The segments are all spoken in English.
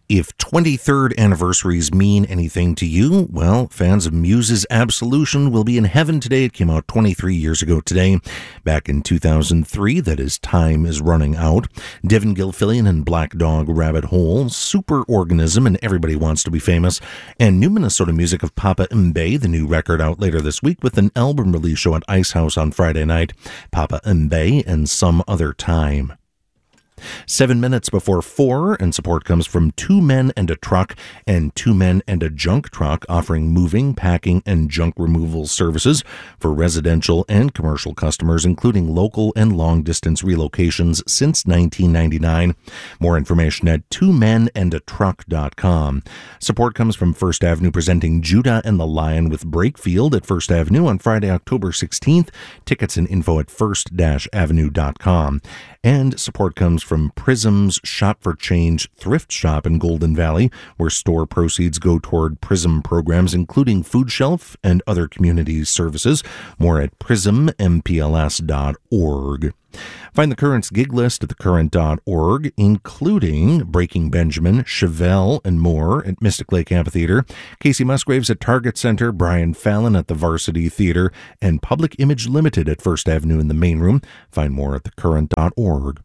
If 23rd anniversaries mean anything to you, well, fans of Muse's Absolution will be in heaven today. It came out 23 years ago today, back in 2003. That is, time is running out. Devin Gilfillian and Black Dog Rabbit Hole, Superorganism, and Everybody Wants to Be Famous, and new Minnesota music of Papa Mbaye, the new record out later this week with an album release show at Ice House on Friday night. Papa Mbaye and Some Other Time. 7 minutes before 4, and support comes from Two Men and a Truck and Two Men and a Junk Truck, offering moving, packing, and junk removal services for residential and commercial customers, including local and long-distance relocations since 1999. More information at twomenandatruck.com. Support comes from First Avenue, presenting Judah and the Lion with Brakefield at First Avenue on Friday, October 16th. Tickets and info at first-avenue.com. And support comes from Prism's Shop for Change thrift shop in Golden Valley, where store proceeds go toward Prism programs, including Food Shelf and other community services. More at prismmpls.org. Find the Current's gig list at thecurrent.org, including Breaking Benjamin, Chevelle, and more at Mystic Lake Amphitheater, Casey Musgraves at Target Center, Brian Fallon at the Varsity Theater, and Public Image Limited at First Avenue in the main room. Find more at thecurrent.org.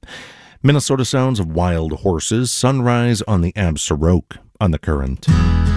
Minnesota sounds of wild horses, sunrise on the Absaroka on the Current.